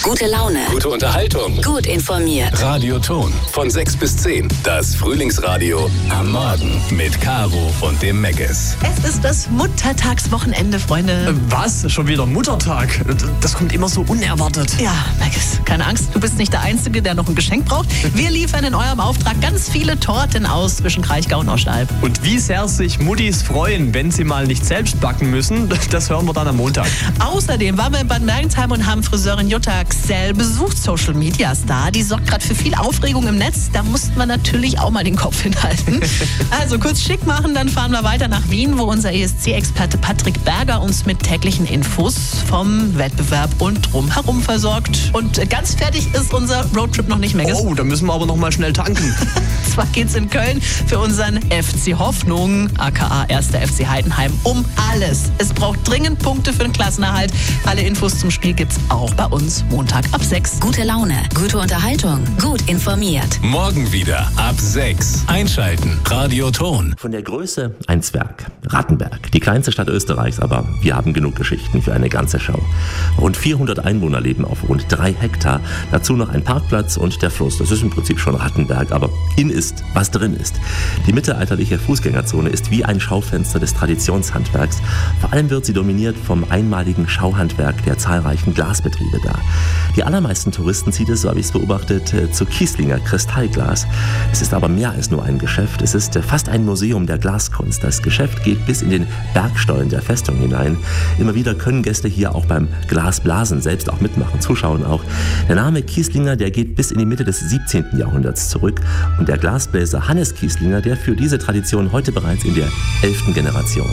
Gute Laune. Gute Unterhaltung. Gut informiert. Radio Ton. Von 6 bis 10. Das Frühlingsradio am Morgen mit Caro und dem Meggis. Es ist das Muttertagswochenende, Freunde. Was? Schon wieder Muttertag? Das kommt immer so unerwartet. Ja, Meggis, keine Angst, du bist nicht der Einzige, der noch ein Geschenk braucht. Wir liefern in eurem Auftrag ganz viele Torten aus zwischen Kraichgau und Oschalb. Und wie sehr sich Muttis freuen, wenn sie mal nicht selbst backen müssen, das hören wir dann am Montag. Außerdem waren wir in Bad Mergentheim und haben Friseurin Jutta Xell besucht, Social Media Star. Die sorgt gerade für viel Aufregung im Netz. Da mussten wir natürlich auch mal den Kopf hinhalten. Also kurz schick machen, dann fahren wir weiter nach Wien, wo unser ESC-Experte Patrick Berger uns mit täglichen Infos vom Wettbewerb und drumherum versorgt. Und ganz fertig ist unser Roadtrip noch nicht, Meggis. Oh, da müssen wir aber noch mal schnell tanken. Zwar geht's in Köln für unseren FC Hoffnung, aka 1. FC Heidenheim, um alles. Es braucht dringend Punkte für den Klassenerhalt. Alle Infos zum Spiel gibt's auch bei uns Montag ab 6. Gute Laune, gute Unterhaltung, gut informiert. Morgen wieder ab 6. Einschalten. Radio Ton. Von der Größe ein Zwerg. Rattenberg, die kleinste Stadt Österreichs, aber wir haben genug Geschichten für eine ganze Show. Rund 400 Einwohner leben auf rund 3 Hektar. Dazu noch ein Parkplatz und der Fluss. Das ist im Prinzip schon Rattenberg, aber in ist, was drin ist. Die mittelalterliche Fußgängerzone ist wie ein Schaufenster des Traditionshandwerks. Vor allem wird sie dominiert vom einmaligen Schauhandwerk der zahlreichen Glasbetriebe da. Die allermeisten Touristen zieht es, so habe ich es beobachtet, zu Kieslinger Kristallglas. Es ist aber mehr als nur ein Geschäft. Es ist fast ein Museum der Glaskunst. Das Geschäft geht bis in den Bergstollen der Festung hinein. Immer wieder können Gäste hier auch beim Glasblasen selbst auch mitmachen, zuschauen auch. Der Name Kieslinger, der geht bis in die Mitte des 17. Jahrhunderts zurück. Und der Glasbläser Hannes Kieslinger, der führt diese Tradition heute bereits in der 11. Generation.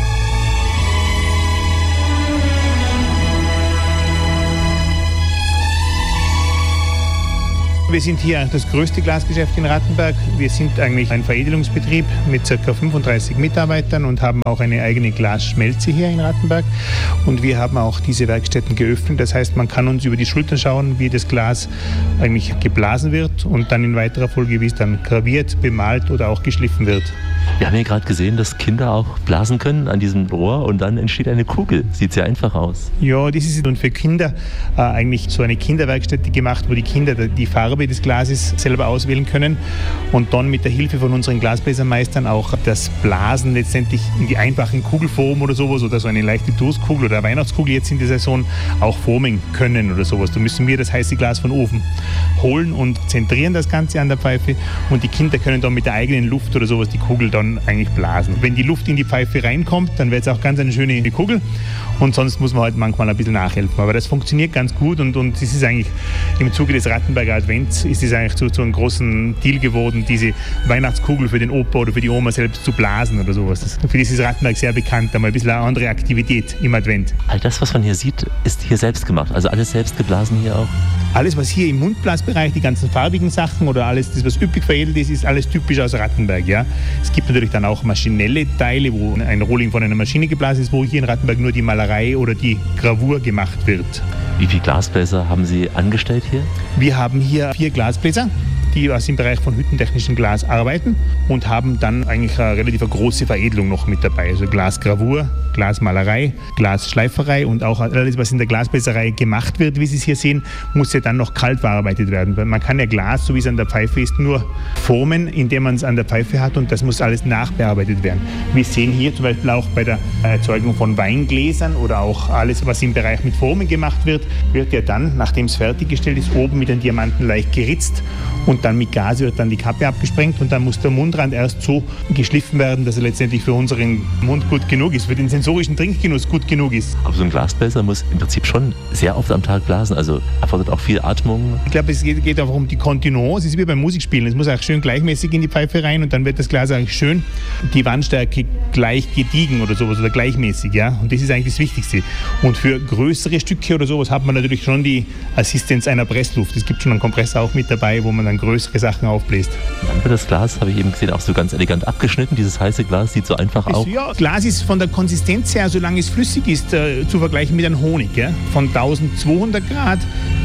Wir sind hier das größte Glasgeschäft in Rattenberg. Wir sind eigentlich ein Veredelungsbetrieb mit ca. 35 Mitarbeitern und haben auch eine eigene Glasschmelze hier in Rattenberg. Und wir haben auch diese Werkstätten geöffnet. Das heißt, man kann uns über die Schulter schauen, wie das Glas eigentlich geblasen wird und dann in weiterer Folge, wie es dann graviert, bemalt oder auch geschliffen wird. Wir haben hier gerade gesehen, dass Kinder auch blasen können an diesem Rohr und dann entsteht eine Kugel. Sieht sehr einfach aus. Ja, das ist für Kinder eigentlich so eine Kinderwerkstätte gemacht, wo die Kinder die Farbe des Glases selber auswählen können und dann mit der Hilfe von unseren Glasbläsermeistern auch das Blasen letztendlich in die einfachen Kugelform oder sowas oder so eine leichte Toastkugel oder Weihnachtskugel jetzt in der Saison auch formen können oder sowas. Da müssen wir das heiße Glas von oben holen und zentrieren das Ganze an der Pfeife und die Kinder können dann mit der eigenen Luft oder sowas die Kugel dann eigentlich blasen. Wenn die Luft in die Pfeife reinkommt, dann wird es auch ganz eine schöne Kugel und sonst muss man halt manchmal ein bisschen nachhelfen. Aber das funktioniert ganz gut und das ist eigentlich im Zuge des Rattenberger Advents ist es eigentlich zu einem großen Deal geworden, diese Weihnachtskugel für den Opa oder für die Oma selbst zu blasen oder sowas. Für das ist Rattenberg sehr bekannt, einmal ein bisschen eine andere Aktivität im Advent. All das, was man hier sieht, ist hier selbst gemacht, also alles selbst geblasen hier auch? Alles, was hier im Mundblasbereich, die ganzen farbigen Sachen oder alles, das, was üppig veredelt ist alles typisch aus Rattenberg. Ja? Es gibt natürlich dann auch maschinelle Teile, wo ein Rohling von einer Maschine geblasen ist, wo hier in Rattenberg nur die Malerei oder die Gravur gemacht wird. Wie viele Glasbläser haben Sie angestellt hier? Wir haben hier 4 Glasbläser, die aus dem Bereich von hüttentechnischem Glas arbeiten und haben dann eigentlich eine relativ große Veredelung noch mit dabei. Also Glasgravur, Glasmalerei, Glasschleiferei und auch alles, was in der Glasbläserei gemacht wird, wie Sie es hier sehen, muss ja dann noch kalt verarbeitet werden. Man kann ja Glas, so wie es an der Pfeife ist, nur formen, indem man es an der Pfeife hat und das muss alles nachbearbeitet werden. Wir sehen hier zum Beispiel auch bei der Erzeugung von Weingläsern oder auch alles, was im Bereich mit Formen gemacht wird ja dann, nachdem es fertiggestellt ist, oben mit den Diamanten leicht geritzt und dann mit Gas wird dann die Kappe abgesprengt und dann muss der Mundrand erst so geschliffen werden, dass er letztendlich für unseren Mund gut genug ist, für den sensorischen Trinkgenuss gut genug ist. Aber so ein Glasbläser muss im Prinzip schon sehr oft am Tag blasen, also erfordert auch viel Atmung. Ich glaube, es geht auch um die Kontinuance, es ist wie beim Musikspielen, es muss auch schön gleichmäßig in die Pfeife rein und dann wird das Glas eigentlich schön, die Wandstärke gleich gediegen oder sowas oder gleichmäßig, ja, und das ist eigentlich das Wichtigste. Und für größere Stücke oder sowas hat man natürlich schon die Assistenz einer Pressluft. Es gibt schon einen Kompressor auch mit dabei, wo man dann größere Sachen aufbläst. Dann wird das Glas, habe ich eben gesehen, auch so ganz elegant abgeschnitten. Dieses heiße Glas sieht so einfach aus. Ja, Glas ist von der Konsistenz her, solange es flüssig ist, zu vergleichen mit einem Honig. Ja? Von 1200 Grad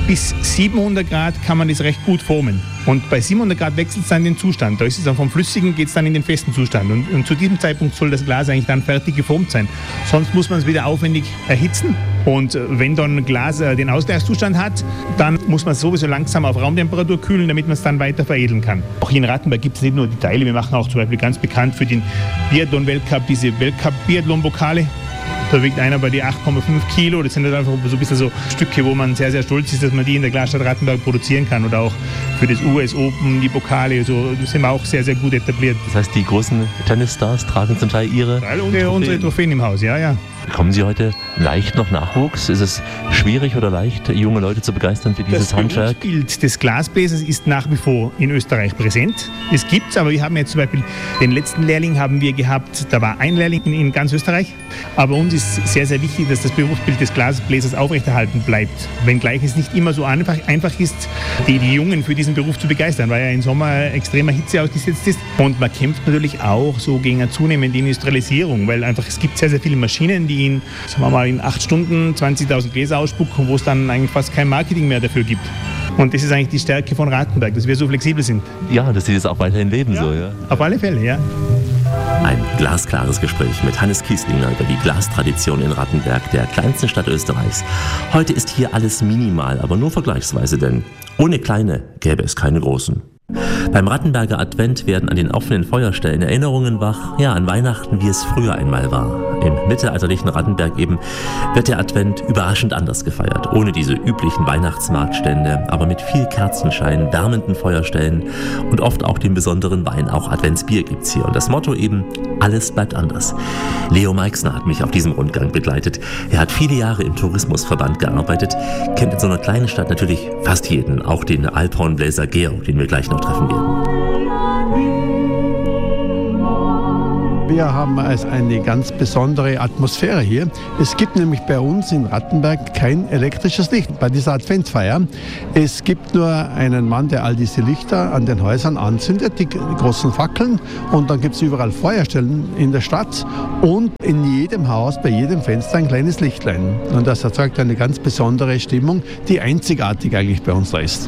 bis 700 Grad kann man das recht gut formen. Und bei 700 Grad wechselt es dann den Zustand. Da ist es dann vom Flüssigen, geht es dann in den festen Zustand. Und zu diesem Zeitpunkt soll das Glas eigentlich dann fertig geformt sein. Sonst muss man es wieder aufwendig erhitzen. Und wenn dann ein Glas den Ausgleichszustand hat, dann muss man es sowieso langsam auf Raumtemperatur kühlen, damit man es dann weiter veredeln kann. Auch hier in Rattenberg gibt es nicht nur die Teile, wir machen auch zum Beispiel ganz bekannt für den Biathlon-Weltcup diese Weltcup-Biathlon-Pokale. Da wiegt einer bei die 8,5 Kilo. Das sind halt einfach so ein bisschen so Stücke, wo man sehr, sehr stolz ist, dass man die in der Glasstadt Rattenberg produzieren kann. Oder auch für das US Open, die Pokale, so, das sind wir auch sehr, sehr gut etabliert. Das heißt, die großen Tennisstars tragen zum Teil unsere Trophäen im Haus, ja. Bekommen Sie heute leicht noch Nachwuchs? Ist es schwierig oder leicht, junge Leute zu begeistern für dieses Handwerk? Das Bild des Glasbläsers ist nach wie vor in Österreich präsent. Es gibt's, aber wir haben jetzt zum Beispiel den letzten Lehrling haben wir gehabt, da war ein Lehrling in ganz Österreich. Aber uns ist sehr, sehr wichtig, dass das Berufsbild des Glasbläsers aufrechterhalten bleibt. Wenngleich es nicht immer so einfach ist, die Jungen für diesen Beruf zu begeistern, weil er im Sommer extremer Hitze ausgesetzt ist. Und man kämpft natürlich auch so gegen eine zunehmende Industrialisierung, weil einfach es gibt sehr, sehr viele Maschinen, die in 8 Stunden 20.000 Gläser ausspucken, wo es dann eigentlich fast kein Marketing mehr dafür gibt. Und das ist eigentlich die Stärke von Rattenberg, dass wir so flexibel sind. Ja, dass Sie das auch weiterhin leben, so, ja. Auf alle Fälle, ja. Ein glasklares Gespräch mit Hannes Kieslinger über die Glastradition in Rattenberg, der kleinsten Stadt Österreichs. Heute ist hier alles minimal, aber nur vergleichsweise, denn ohne kleine gäbe es keine großen. Beim Rattenberger Advent werden an den offenen Feuerstellen Erinnerungen wach, ja, an Weihnachten, wie es früher einmal war. Im mittelalterlichen Rattenberg eben wird der Advent überraschend anders gefeiert. Ohne diese üblichen Weihnachtsmarktstände, aber mit viel Kerzenschein, wärmenden Feuerstellen und oft auch den besonderen Wein. Auch Adventsbier gibt's hier. Und das Motto eben, alles bleibt anders. Leo Meixner hat mich auf diesem Rundgang begleitet. Er hat viele Jahre im Tourismusverband gearbeitet, kennt in so einer kleinen Stadt natürlich fast jeden, auch den Alphornbläser Georg, den wir gleich noch treffen werden. Wir haben also eine ganz besondere Atmosphäre hier. Es gibt nämlich bei uns in Rattenberg kein elektrisches Licht bei dieser Adventsfeier. Es gibt nur einen Mann, der all diese Lichter an den Häusern anzündet, die großen Fackeln. Und dann gibt es überall Feuerstellen in der Stadt und in jedem Haus, bei jedem Fenster ein kleines Lichtlein. Und das erzeugt eine ganz besondere Stimmung, die einzigartig eigentlich bei uns da ist.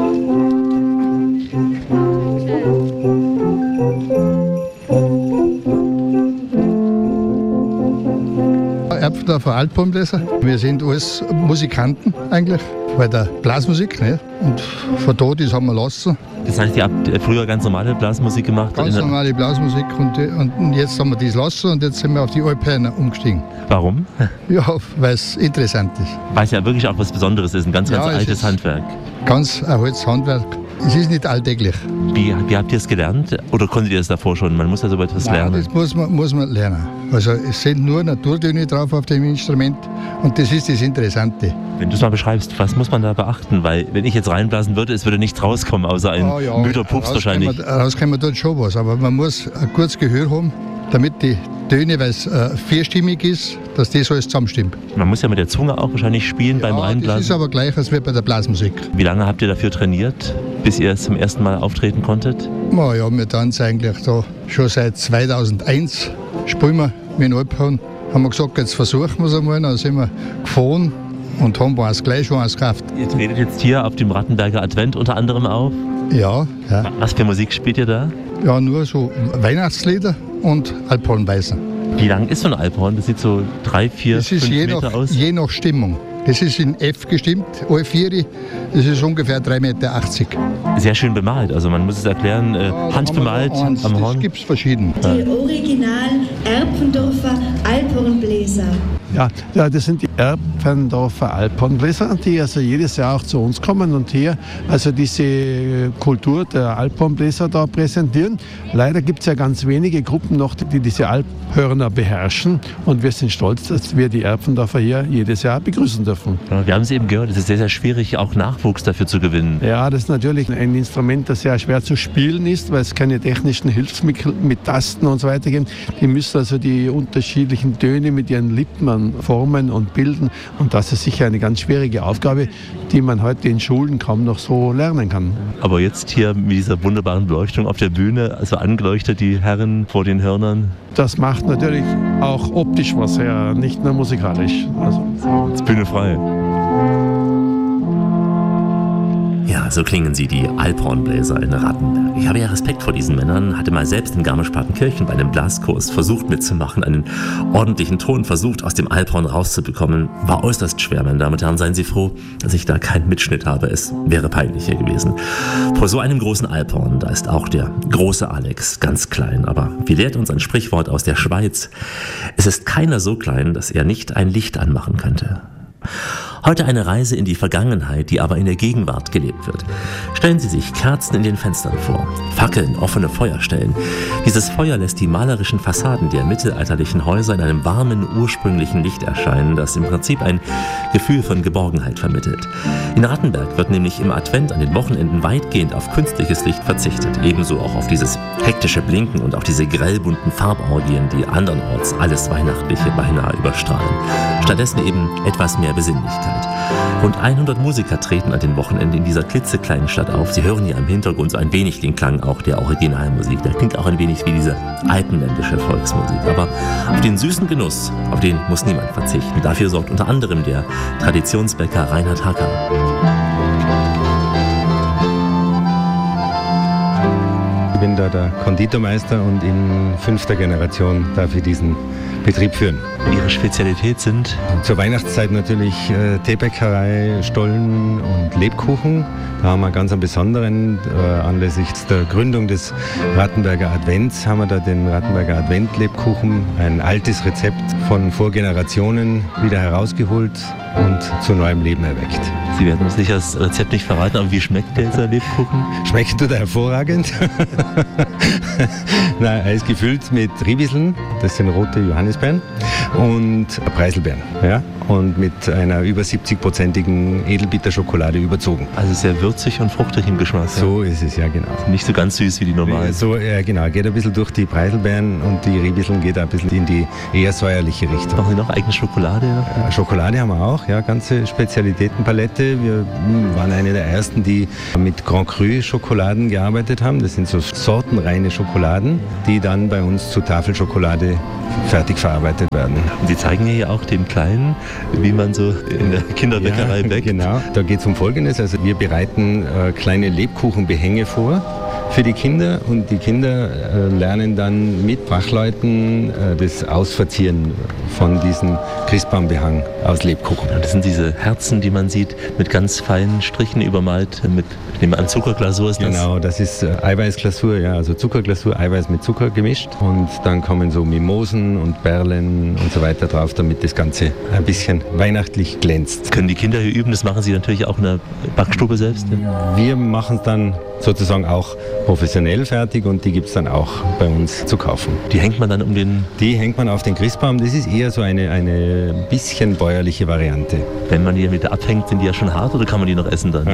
Erbfendorfer Altbahnbläser. Wir sind alles Musikanten eigentlich, bei der Blasmusik. Ne? Und von da, das haben wir lassen. Das heißt, ihr habt früher ganz normale Blasmusik gemacht? Ganz normale Blasmusik und jetzt haben wir das lassen und jetzt sind wir auf die Alphörner umgestiegen. Warum? Ja, weil es interessant ist. Weil es ja wirklich auch was Besonderes ist, ein ganz altes Handwerk. Ganz ein altes Handwerk. Es ist nicht alltäglich. Wie habt ihr es gelernt? Oder konntet ihr es davor schon? Man muss ja so etwas lernen. Das muss man lernen. Also es sind nur Naturtöne drauf auf dem Instrument und das ist das Interessante. Wenn du es mal beschreibst, was muss man da beachten? Weil wenn ich jetzt reinblasen würde, es würde nichts rauskommen, außer ein müder Pups wahrscheinlich. Rauskommen dort schon was, aber man muss ein gutes Gehör haben, damit die Töne, weil es vierstimmig ist, dass das alles zusammenstimmt. Man muss ja mit der Zunge auch wahrscheinlich spielen beim Reinblasen. Das ist aber gleich als bei der Blasmusik. Wie lange habt ihr dafür trainiert, bis ihr zum ersten Mal auftreten konntet? Ja, wir tanzen eigentlich da schon seit 2001. Spielen wir mit dem Alphorn. Haben wir gesagt, jetzt versuchen wir es einmal. Dann sind wir gefahren und haben uns gleich schon gekauft. Ihr tretet jetzt hier auf dem Rattenberger Advent unter anderem auf? Ja. Was für Musik spielt ihr da? Ja, nur so Weihnachtslieder und Alphornweisen. Wie lang ist so ein Alphorn? Das sieht so 3, 4, 5 Meter aus? Je nach Stimmung. Das ist in F gestimmt, A4, das ist ungefähr 3,80 Meter. Sehr schön bemalt, also man muss es erklären, handbemalt am Horn. Das gibt es verschieden. Die original Erbfendorfer Alphornbläser. Ja, das sind die Erbfendorfer Alphornbläser, die also jedes Jahr auch zu uns kommen und hier also diese Kultur der Alphornbläser da präsentieren. Leider gibt es ja ganz wenige Gruppen noch, die diese Alphörner beherrschen und wir sind stolz, dass wir die Erbfendorfer hier jedes Jahr begrüßen dürfen. Ja, wir haben es eben gehört, es ist sehr, sehr schwierig, auch Nachwuchs dafür zu gewinnen. Ja, das ist natürlich ein Instrument, das sehr schwer zu spielen ist, weil es keine technischen Hilfsmittel mit Tasten und so weiter gibt. Die müssen also die unterschiedlichen Töne mit ihren Lippen formen und bilden. Und das ist sicher eine ganz schwierige Aufgabe, die man heute in Schulen kaum noch so lernen kann. Aber jetzt hier mit dieser wunderbaren Beleuchtung auf der Bühne, also angeleuchtet die Herren vor den Hörnern. Das macht natürlich auch optisch was her, nicht nur musikalisch. Also. Jetzt Bühne frei. Ja, so klingen sie, die Alphornbläser in Rattenberg. Ich habe ja Respekt vor diesen Männern, hatte mal selbst in Garmisch-Partenkirchen bei einem Blaskurs versucht mitzumachen, einen ordentlichen Ton versucht aus dem Alphorn rauszubekommen. War äußerst schwer, meine Damen und Herren, seien Sie froh, dass ich da keinen Mitschnitt habe. Es wäre peinlicher gewesen. Vor so einem großen Alphorn, da ist auch der große Alex ganz klein. Aber wie lehrt uns ein Sprichwort aus der Schweiz? Es ist keiner so klein, dass er nicht ein Licht anmachen könnte. Heute eine Reise in die Vergangenheit, die aber in der Gegenwart gelebt wird. Stellen Sie sich Kerzen in den Fenstern vor, Fackeln, offene Feuerstellen. Dieses Feuer lässt die malerischen Fassaden der mittelalterlichen Häuser in einem warmen, ursprünglichen Licht erscheinen, das im Prinzip ein Gefühl von Geborgenheit vermittelt. In Rattenberg wird nämlich im Advent an den Wochenenden weitgehend auf künstliches Licht verzichtet, ebenso auch auf dieses hektische Blinken und auf diese grellbunten Farborgien, die andernorts alles Weihnachtliche beinahe überstrahlen. Stattdessen eben etwas mehr Besinnlichkeit. Rund 100 Musiker treten an den Wochenenden in dieser klitzekleinen Stadt auf. Sie hören hier im Hintergrund so ein wenig den Klang auch der Originalmusik. Der klingt auch ein wenig wie diese alpenländische Volksmusik. Aber auf den süßen Genuss, auf den muss niemand verzichten. Dafür sorgt unter anderem der Traditionsbäcker Reinhard Hacker. Ich bin da der Konditormeister und in 5. Generation darf ich diesen Betrieb führen. Ihre Spezialität sind? Zur Weihnachtszeit natürlich Teebäckerei, Stollen und Lebkuchen. Da haben wir ganz einen besonderen, anlässlich der Gründung des Rattenberger Advents, haben wir da den Rattenberger Advent-Lebkuchen, ein altes Rezept von Vorgenerationen wieder herausgeholt und zu neuem Leben erweckt. Sie werden uns sicher das Rezept nicht verraten, aber wie schmeckt dieser Lebkuchen? Schmeckt tut er hervorragend. Nein, er ist gefüllt mit Ribiseln, das sind rote Johannisbeeren, und Preiselbeeren. Ja? Und mit einer über 70-prozentigen Edelbitterschokolade überzogen. Also sehr würzig und fruchtig im Geschmack. So ist es, ja genau. Nicht so ganz süß wie die normalen. So, ja genau, geht ein bisschen durch die Preiselbeeren und die Ribiseln geht ein bisschen in die eher säuerliche Richtung. Machen Sie noch eigene Schokolade? Ja? Schokolade haben wir auch, ja, ganze Spezialitätenpalette. Wir waren eine der ersten, die mit Grand Cru Schokoladen gearbeitet haben. Das sind so sortenreine Schokoladen, die dann bei uns zu Tafelschokolade fertig verarbeitet werden. Und Sie zeigen hier auch dem Kleinen, wie man so in der Kinderbäckerei bäckt. Genau, da geht es um Folgendes. Also wir bereiten kleine Lebkuchenbehänge vor für die Kinder und die Kinder lernen dann mit Fachleuten das Ausverzieren von diesem Christbaumbehang aus Lebkuchen. Das sind diese Herzen, die man sieht, mit ganz feinen Strichen übermalt, mit dem an Zuckerglasur ist das. Genau, das ist Eiweißglasur, ja, also Zuckerglasur, Eiweiß mit Zucker gemischt und dann kommen so Mimosen und Perlen und so weiter drauf, damit das Ganze ein bisschen weihnachtlich glänzt. Können die Kinder hier üben? Das machen Sie natürlich auch in der Backstube selbst? Wir machen es dann sozusagen auch professionell fertig und die gibt es dann auch bei uns zu kaufen. Die hängt man dann um den... Die hängt man auf den Christbaum. Das ist eher so eine bisschen bäuerliche Variante. Wenn man die wieder abhängt, sind die ja schon hart oder kann man die noch essen dann?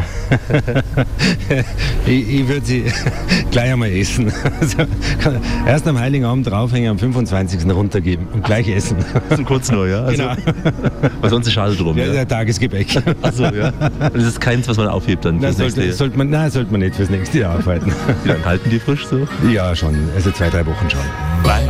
Ich würde sie gleich einmal essen. Also, erst am Heiligen Abend draufhängen, am 25. runtergeben und gleich essen. So kurz nur, ja? Also, genau. Weil sonst ist schade drum. Ja, ja. Der Tagesgebäck. Achso, ja. Das ist keins, was man aufhebt dann fürs nächste Jahr. Sollte man nicht fürs nächste Jahr aufhalten. Wie lange halten die frisch so? Ja, schon. Also 2-3 Wochen schon.